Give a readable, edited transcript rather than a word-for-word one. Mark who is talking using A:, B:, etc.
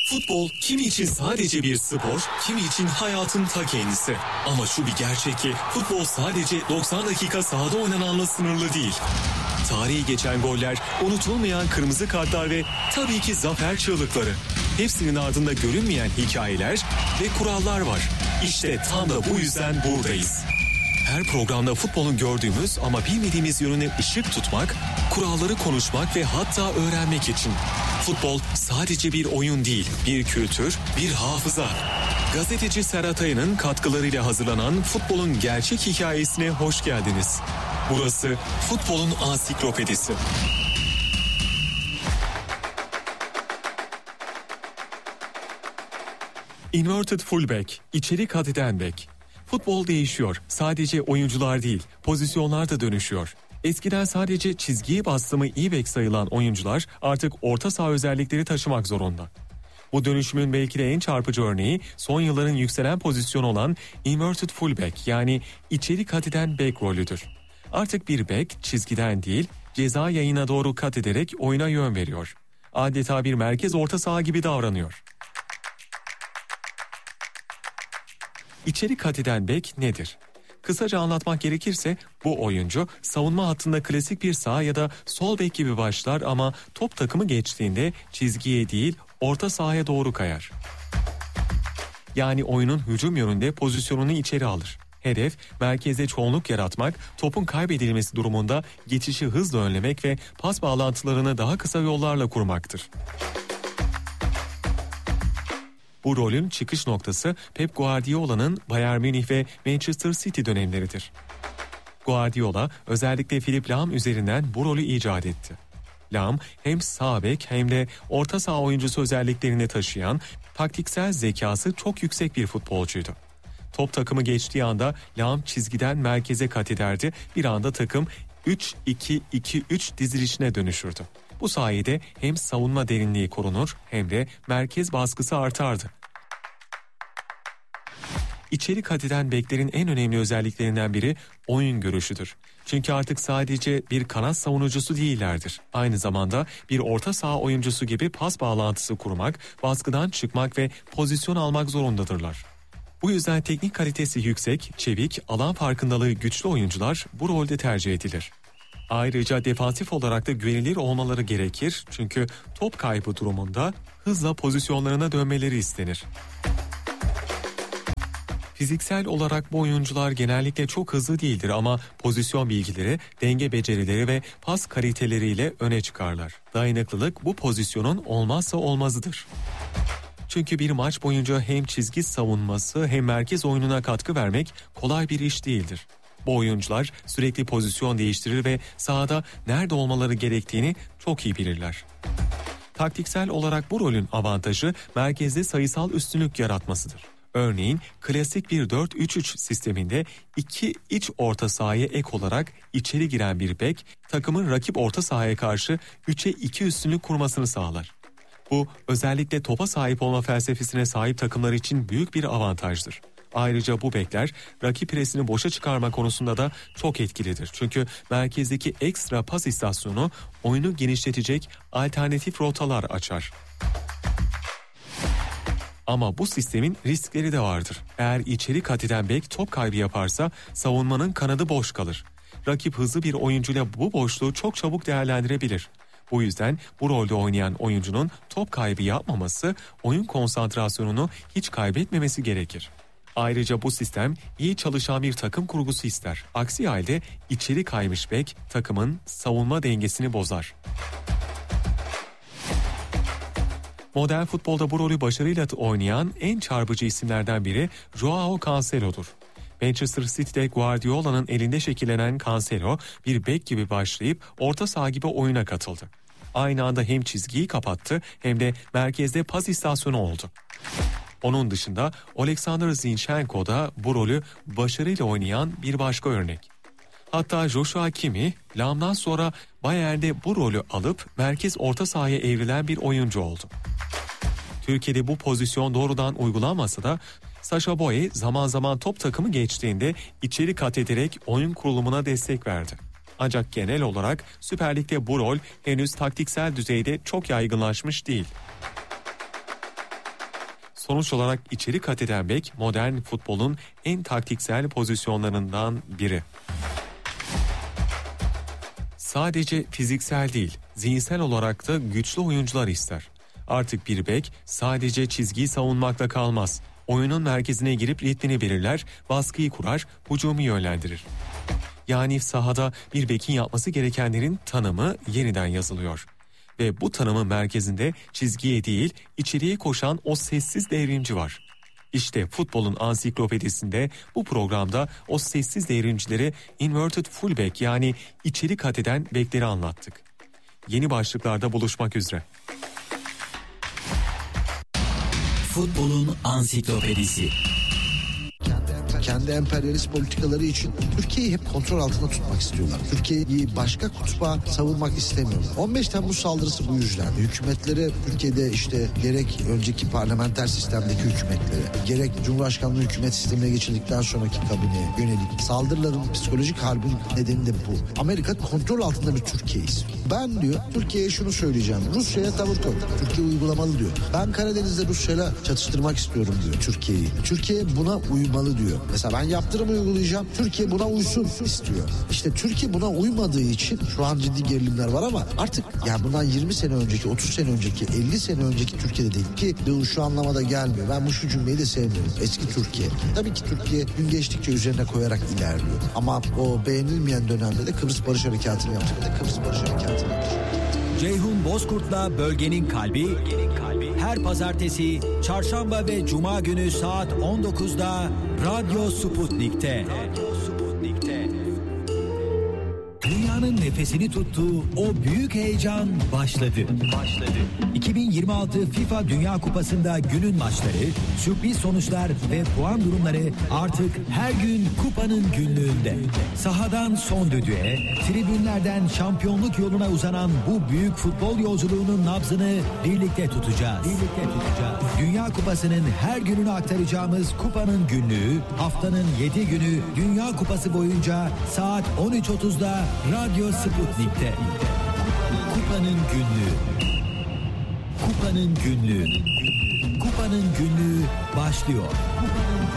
A: Futbol kimi için sadece bir spor, kimi için hayatın ta kendisi. Ama şu bir gerçek ki futbol sadece 90 dakika sahada oynananla sınırlı değil. Tarihi geçen goller, unutulmayan kırmızı kartlar ve tabii ki zafer çığlıkları. Hepsinin ardında görünmeyen hikayeler ve kurallar var. İşte tam da bu yüzden buradayız. Her programda futbolun gördüğümüz ama bilmediğimiz yönüne ışık tutmak, kuralları konuşmak ve hatta öğrenmek için. Futbol sadece bir oyun değil, bir kültür, bir hafıza. Gazeteci Serhat Aya'nın katkılarıyla hazırlanan futbolun gerçek hikayesine hoş geldiniz. Burası futbolun ansiklopedisi. Inverted fullback, içeri kat eden bek. Futbol değişiyor. Sadece oyuncular değil, pozisyonlar da dönüşüyor. Eskiden sadece çizgiyi bastı mı iyi bek sayılan oyuncular artık orta saha özellikleri taşımak zorunda. Bu dönüşümün belki de en çarpıcı örneği son yılların yükselen pozisyonu olan inverted fullback, yani içeri kat eden bek rolüdür. Artık bir bek çizgiden değil, ceza yayına doğru kat ederek oyuna yön veriyor. Adeta bir merkez orta saha gibi davranıyor. İçeri kat eden bek nedir? Kısaca anlatmak gerekirse bu oyuncu savunma hattında klasik bir sağ ya da sol bek gibi başlar ama top takımı geçtiğinde çizgiye değil orta sahaya doğru kayar. Yani oyunun hücum yönünde pozisyonunu içeri alır. Hedef merkezde çoğunluk yaratmak, topun kaybedilmesi durumunda geçişi hızla önlemek ve pas bağlantılarını daha kısa yollarla kurmaktır. Bu rolün çıkış noktası Pep Guardiola'nın Bayern Münih ve Manchester City dönemleridir. Guardiola özellikle Philipp Lahm üzerinden bu rolü icat etti. Lahm hem sağ bek hem de orta saha oyuncusu özelliklerini taşıyan, taktiksel zekası çok yüksek bir futbolcuydu. Top takımı geçtiği anda Lahm çizgiden merkeze kat ederdi, bir anda takım 3-2-2-3 dizilişine dönüşürdü. Bu sayede hem savunma derinliği korunur hem de merkez baskısı artardı. İçeri kat eden beklerin en önemli özelliklerinden biri oyun görüşüdür. Çünkü artık sadece bir kanat savunucusu değillerdir. Aynı zamanda bir orta saha oyuncusu gibi pas bağlantısı kurmak, baskıdan çıkmak ve pozisyon almak zorundadırlar. Bu yüzden teknik kalitesi yüksek, çevik, alan farkındalığı güçlü oyuncular bu rolde tercih edilir. Ayrıca defansif olarak da güvenilir olmaları gerekir çünkü top kaybı durumunda hızla pozisyonlarına dönmeleri istenir. Fiziksel olarak bu oyuncular genellikle çok hızlı değildir ama pozisyon bilgileri, denge becerileri ve pas kaliteleriyle öne çıkarlar. Dayanıklılık bu pozisyonun olmazsa olmazıdır. Çünkü bir maç boyunca hem çizgi savunması hem merkez oyununa katkı vermek kolay bir iş değildir. Bu oyuncular sürekli pozisyon değiştirir ve sahada nerede olmaları gerektiğini çok iyi bilirler. Taktiksel olarak bu rolün avantajı merkezde sayısal üstünlük yaratmasıdır. Örneğin klasik bir 4-3-3 sisteminde iki iç orta sahaya ek olarak içeri giren bir bek takımın rakip orta sahaya karşı 3'e 2 üstünlük kurmasını sağlar. Bu özellikle topa sahip olma felsefesine sahip takımlar için büyük bir avantajdır. Ayrıca bu bekler rakip presini boşa çıkarma konusunda da çok etkilidir. Çünkü merkezdeki ekstra pas istasyonu oyunu genişletecek alternatif rotalar açar. Ama bu sistemin riskleri de vardır. Eğer içeri kat eden bek top kaybı yaparsa savunmanın kanadı boş kalır. Rakip hızlı bir oyuncuyla bu boşluğu çok çabuk değerlendirebilir. Bu yüzden bu rolde oynayan oyuncunun top kaybı yapmaması, oyun konsantrasyonunu hiç kaybetmemesi gerekir. Ayrıca bu sistem iyi çalışan bir takım kurgusu ister. Aksi halde içeri kaymış bek takımın savunma dengesini bozar. Modern futbolda bu rolü başarıyla oynayan en çarpıcı isimlerden biri Joao Cancelo'dur. Manchester City'de Guardiola'nın elinde şekillenen Cancelo bir bek gibi başlayıp orta saha gibi oyuna katıldı. Aynı anda hem çizgiyi kapattı hem de merkezde pas istasyonu oldu. Onun dışında Alexander Zinchenko da bu rolü başarıyla oynayan bir başka örnek. Hatta Joshua Kimmich, Lahm'dan sonra Bayern'de bu rolü alıp merkez orta sahaya evrilen bir oyuncu oldu. Türkiye'de bu pozisyon doğrudan uygulanmasa da Sacha Boey zaman zaman top takımı geçtiğinde içeri kat ederek oyun kurulumuna destek verdi. Ancak genel olarak Süper Lig'de bu rol henüz taktiksel düzeyde çok yaygınlaşmış değil. Sonuç olarak içeri kat eden bek modern futbolun en taktiksel pozisyonlarından biri. Sadece fiziksel değil, zihinsel olarak da güçlü oyuncular ister. Artık bir bek sadece çizgiyi savunmakla kalmaz. Oyunun merkezine girip ritmini belirler, baskıyı kurar, hücumu yönlendirir. Yani sahada bir bekin yapması gerekenlerin tanımı yeniden yazılıyor. Ve bu tanımın merkezinde çizgiye değil, içeriye koşan o sessiz devrimci var. İşte futbolun ansiklopedisinde bu programda o sessiz devrimcileri inverted fullback yani içeri kat eden bekleri anlattık. Yeni başlıklarda buluşmak üzere.
B: Futbolun ansiklopedisi.
C: Kendi emperyalist politikaları için Türkiye'yi hep kontrol altında tutmak istiyorlar. Türkiye'yi başka kutba savurmak istemiyorlar. 15 Temmuz saldırısı bu yüzden. Hükümetlere Türkiye'de işte gerek önceki parlamenter sistemdeki hükümetlere, gerek Cumhurbaşkanlığı hükümet sistemine geçirdikten sonraki kabineye yönelik saldırıların psikolojik harbin nedeni de bu. Amerika kontrol altında bir Türkiye istiyor. Ben diyor Türkiye'ye şunu söyleyeceğim. Rusya'ya tavır koy. Türkiye uygulamalı diyor. Ben Karadeniz'de Rusya'yla çatıştırmak istiyorum diyor Türkiye'yi. Türkiye buna uymalı diyor. Mesela ben yaptırım uygulayacağım. Türkiye buna uysun istiyor. İşte Türkiye buna uymadığı için şu an ciddi gerilimler var ama artık ya bundan 20 sene önceki, 30 sene önceki, 50 sene önceki Türkiye'de değil ki şu anlamada gelmiyor. Ben bu şu cümleyi de sevmiyorum. Eski Türkiye. Tabii ki Türkiye gün geçtikçe üzerine koyarak ilerliyor. Ama o beğenilmeyen dönemde de Kıbrıs Barış Harekatı'nı yaptık.
B: Ceyhun Bozkurt'la Bölgenin Kalbi her pazartesi, çarşamba ve cuma günü saat 19'da Radyo Sputnik'te. Dünyanın nefesini tuttuğu o büyük heyecan başladı. 2026 FIFA Dünya Kupası'nda günün maçları, sürpriz sonuçlar ve puan durumları artık her gün kupanın günlüğünde. Sahadan son düdüğe, tribünlerden şampiyonluk yoluna uzanan bu büyük futbol yolculuğunun nabzını birlikte tutacağız. Dünya Kupası'nın her gününü aktaracağımız kupanın günlüğü, haftanın 7 günü Dünya Kupası boyunca saat 13.30'da Radyo Sputnik'te. Kupanın günlüğü başlıyor.